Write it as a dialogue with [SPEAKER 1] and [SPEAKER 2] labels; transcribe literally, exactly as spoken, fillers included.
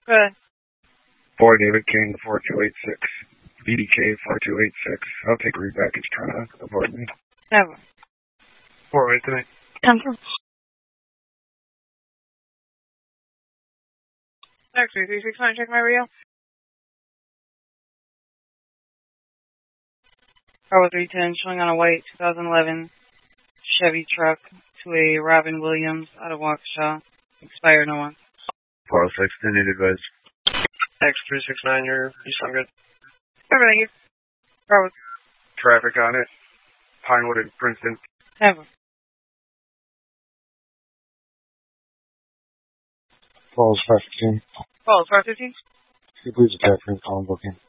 [SPEAKER 1] Good.
[SPEAKER 2] Boy, David King, four two eight six. B D K, four two eight six. I'll take repackage, trying to avoid me.
[SPEAKER 1] Never.
[SPEAKER 2] four eight three.
[SPEAKER 1] Never. Next, three three six nine, check my Rio. Bravo three ten, showing on a white twenty eleven Chevy truck to a Robin Williams out of Waukesha. Expired no one.
[SPEAKER 2] four oh six, didn't need advice.
[SPEAKER 3] X three six nine, you're, you sound good.
[SPEAKER 1] Everything you. Bravo.
[SPEAKER 2] Traffic on it. Pinewood and Princeton.
[SPEAKER 1] Never.
[SPEAKER 2] Falls five fifteen.
[SPEAKER 1] Falls five fifteen.
[SPEAKER 2] Can you please attack for the call booking?